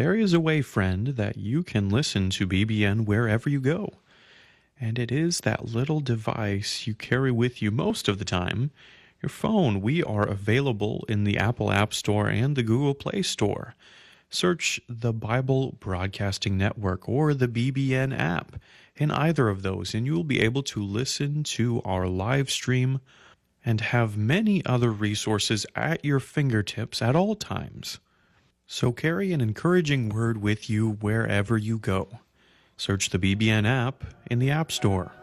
There is a way, friend, that you can listen to BBN wherever you go. And it is that little device you carry with you most of the time, your phone. We are available in the Apple App Store and the Google Play Store. Search the Bible Broadcasting Network or the BBN app in either of those, and you will be able to listen to our live stream and have many other resources at your fingertips at all times. So carry an encouraging word with you wherever you go. Search the BBN app in the App Store.